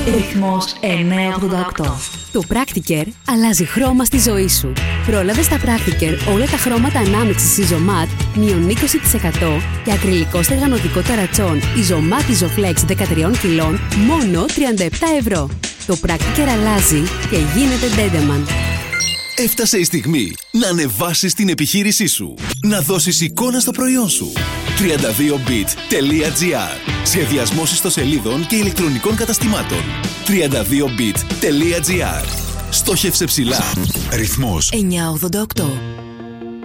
Ρυθμός 988. Το Practicare αλλάζει χρώμα στη ζωή σου. Πρόλαβε στα Practicare όλα τα χρώματα ανάμειξης Isomat μείον 20% και ακριλικό στεγανοτικό ταρατσόν Isomat Isoflex 13 κιλών μόνο 37€. Το Practicare αλλάζει και γίνεται Dedeman. Έφτασε η στιγμή να ανεβάσεις την επιχείρησή σου. Να δώσεις εικόνα στο προϊόν σου. 32bit.gr. Σχεδιασμός ιστοσελίδων και ηλεκτρονικών καταστημάτων. 32bit.gr. Στόχευσε ψηλά. Ρυθμός 988.